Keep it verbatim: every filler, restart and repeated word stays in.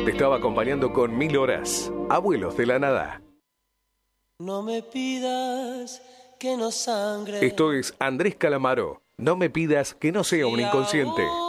te estaba acompañando con Mil Horas. Abuelos de la Nada. No me pidas que no sangre. Esto es Andrés Calamaro. No me pidas que no sea un inconsciente.